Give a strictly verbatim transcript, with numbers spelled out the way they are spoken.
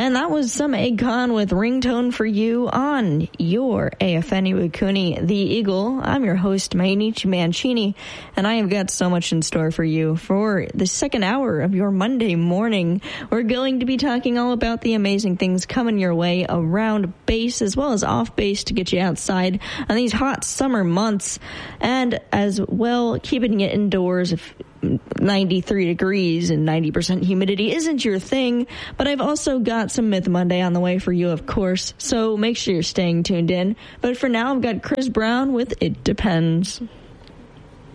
And that was some Akon with Ringtone for You on your A F N Iwakuni, the Eagle. I'm your host, Mainichi Mancini, and I have got so much in store for you for the second hour of your Monday morning. We're going to be talking all about the amazing things coming your way around base as well as off base to get you outside on these hot summer months, and as well keeping it indoors if ninety-three degrees and ninety percent humidity isn't your thing. But I've also got some Myth Monday on the way for you, of course, so make sure you're staying tuned in. But for now, I've got Chris Brown with It Depends.